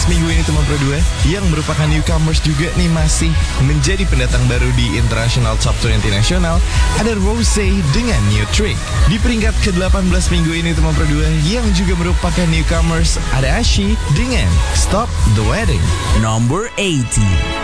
minggu ini teman Pro 2 yang merupakan newcomers juga nih masih menjadi pendatang baru di International Top 20 Nasional, ada Rosé dengan New Trick. Di peringkat ke-18 minggu ini teman Pro 2 yang juga merupakan newcomers, ada Ashi dengan Stop the Wedding. Number 18.